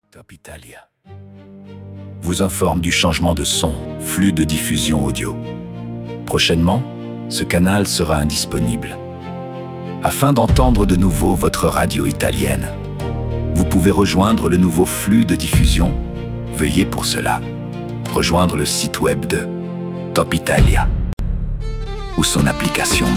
Top Italia vous informe du changement de son, flux de diffusion audio. Prochainement, ce canal sera indisponible. Afin d'entendre de nouveau votre radio italienne, vous pouvez rejoindre le nouveau flux de diffusion. Veuillez pour cela rejoindre le site web de Top Italia ou son application